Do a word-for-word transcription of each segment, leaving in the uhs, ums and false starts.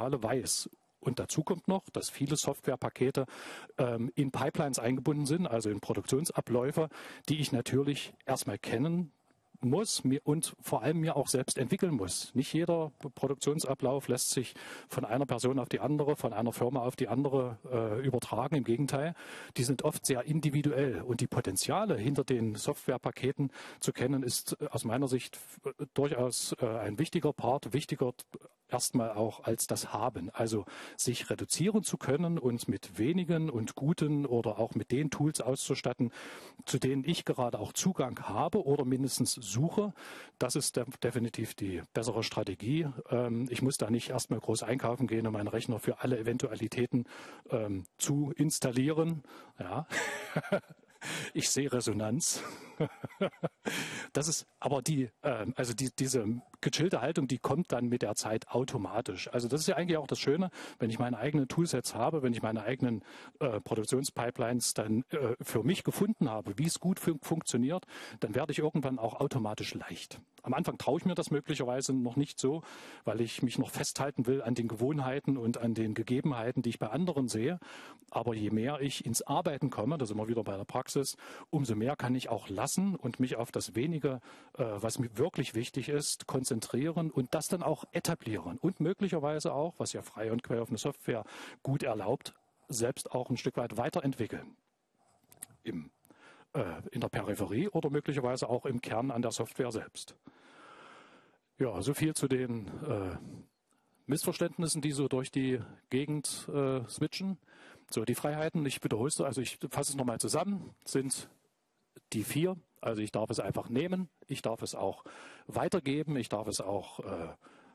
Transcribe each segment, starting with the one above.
Potenziale weiß. Und dazu kommt noch, dass viele Softwarepakete ähm, in Pipelines eingebunden sind, also in Produktionsabläufe, die ich natürlich erstmal kennen muss mir und vor allem mir auch selbst entwickeln muss. Nicht jeder Produktionsablauf lässt sich von einer Person auf die andere, von einer Firma auf die andere äh, übertragen. Im Gegenteil, die sind oft sehr individuell und die Potenziale hinter den Softwarepaketen zu kennen, ist aus meiner Sicht durchaus äh, ein wichtiger Part, wichtiger erstmal auch als das Haben. Also sich reduzieren zu können und mit wenigen und guten oder auch mit den Tools auszustatten, zu denen ich gerade auch Zugang habe oder mindestens suche. Das ist de- definitiv die bessere Strategie. Ähm, ich muss da nicht erstmal groß einkaufen gehen, um meinen Rechner für alle Eventualitäten ähm, zu installieren. Ja. Ich sehe Resonanz. Das ist aber die, äh, also die, diese gechillte Haltung, die kommt dann mit der Zeit automatisch. Also das ist ja eigentlich auch das Schöne, wenn ich meine eigenen Toolsets habe, wenn ich meine eigenen äh, Produktionspipelines dann äh, für mich gefunden habe, wie es gut fun funktioniert, dann werde ich irgendwann auch automatisch leicht. Am Anfang traue ich mir das möglicherweise noch nicht so, weil ich mich noch festhalten will an den Gewohnheiten und an den Gegebenheiten, die ich bei anderen sehe. Aber je mehr ich ins Arbeiten komme, da sind wir wieder bei der Praxis, umso mehr kann ich auch lassen und mich auf das Wenige, äh, was mir wirklich wichtig ist, konzentrieren und das dann auch etablieren und möglicherweise auch, was ja freie und quelloffene Software gut erlaubt, selbst auch ein Stück weit weiterentwickeln. Im, äh, in der Peripherie oder möglicherweise auch im Kern an der Software selbst. Ja, so viel zu den äh, Missverständnissen, die so durch die Gegend äh, switchen. So, die Freiheiten, ich wiederhole es, also ich fasse es nochmal zusammen, sind die vier. Also ich darf es einfach nehmen, ich darf es auch weitergeben, ich darf es auch äh,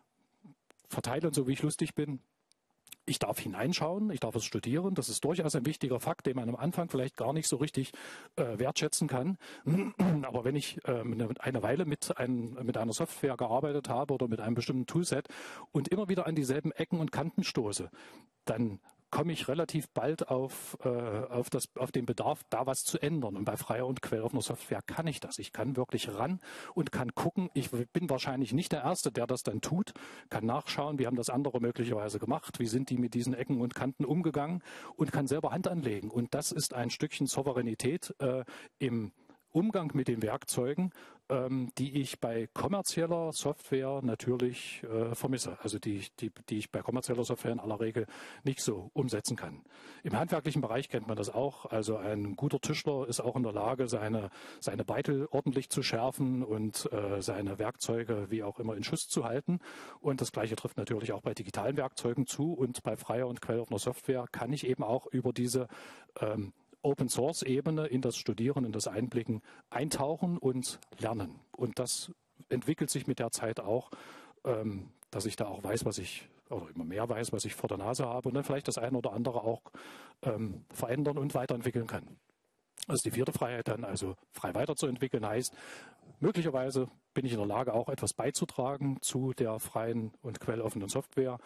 verteilen, so wie ich lustig bin. Ich darf hineinschauen, ich darf es studieren. Das ist durchaus ein wichtiger Fakt, den man am Anfang vielleicht gar nicht so richtig äh, wertschätzen kann. Aber wenn ich äh, eine Weile mit, ein, mit einer Software gearbeitet habe oder mit einem bestimmten Toolset und immer wieder an dieselben Ecken und Kanten stoße, dann komme ich relativ bald auf, äh, auf, das, auf den Bedarf, da was zu ändern. Und bei freier und quelloffener Software kann ich das. Ich kann wirklich ran und kann gucken. Ich bin wahrscheinlich nicht der Erste, der das dann tut, kann nachschauen, wie haben das andere möglicherweise gemacht, wie sind die mit diesen Ecken und Kanten umgegangen und kann selber Hand anlegen. Und das ist ein Stückchen Souveränität äh, im Umgang mit den Werkzeugen, ähm, die ich bei kommerzieller Software natürlich äh, vermisse, also die, die, die ich bei kommerzieller Software in aller Regel nicht so umsetzen kann. Im handwerklichen Bereich kennt man das auch, also ein guter Tischler ist auch in der Lage, seine, seine Beitel ordentlich zu schärfen und äh, seine Werkzeuge wie auch immer in Schuss zu halten. Und das Gleiche trifft natürlich auch bei digitalen Werkzeugen zu und bei freier und quelloffener Software kann ich eben auch über diese ähm, Open-Source-Ebene in das Studieren, in das Einblicken eintauchen und lernen. Und das entwickelt sich mit der Zeit auch, ähm, dass ich da auch weiß, was ich, oder immer mehr weiß, was ich vor der Nase habe und dann vielleicht das eine oder andere auch ähm, verändern und weiterentwickeln kann. Also die vierte Freiheit dann, also frei weiterzuentwickeln, heißt, möglicherweise bin ich in der Lage, auch etwas beizutragen zu der freien und quelloffenen Software.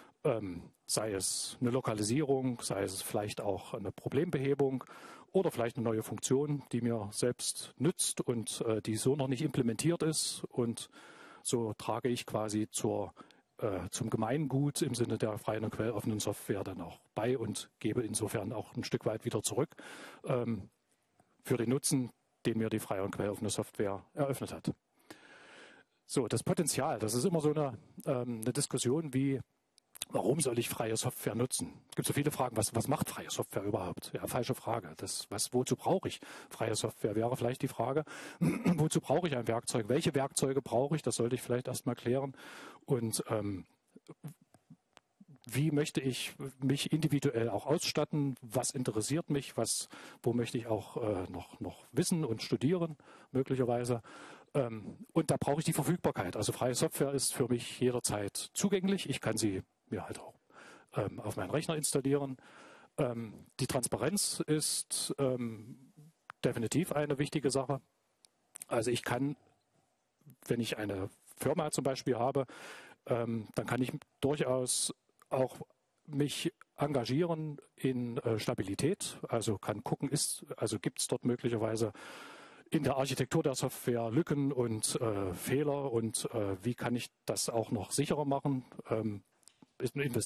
Ähm, sei es eine Lokalisierung, sei es vielleicht auch eine Problembehebung oder vielleicht eine neue Funktion, die mir selbst nützt und äh, die so noch nicht implementiert ist. Und so trage ich quasi zur, äh, zum Gemeingut im Sinne der freien und quelloffenen Software dann auch bei und gebe insofern auch ein Stück weit wieder zurück ähm, für den Nutzen, den mir die freie und quelloffene Software eröffnet hat. So, das Potenzial, das ist immer so eine, ähm, eine Diskussion wie, warum soll ich freie Software nutzen? Es gibt so viele Fragen, was, was macht freie Software überhaupt? Ja, falsche Frage. Das, was, wozu brauche ich freie Software? Wäre vielleicht die Frage, wozu brauche ich ein Werkzeug? Welche Werkzeuge brauche ich? Das sollte ich vielleicht erstmal klären. Und ähm, wie möchte ich mich individuell auch ausstatten? Was interessiert mich? Was, wo möchte ich auch äh, noch, noch wissen und studieren, möglicherweise? Ähm, und da brauche ich die Verfügbarkeit. Also freie Software ist für mich jederzeit zugänglich. Ich kann sie mir halt auch ähm, auf meinen Rechner installieren. Ähm, die Transparenz ist ähm, definitiv eine wichtige Sache. Also ich kann, wenn ich eine Firma zum Beispiel habe, ähm, dann kann ich durchaus auch mich engagieren in äh, Stabilität. Also kann gucken, ist, also gibt es dort möglicherweise in der Architektur der Software Lücken und äh, Fehler und äh, wie kann ich das auch noch sicherer machen? Ähm,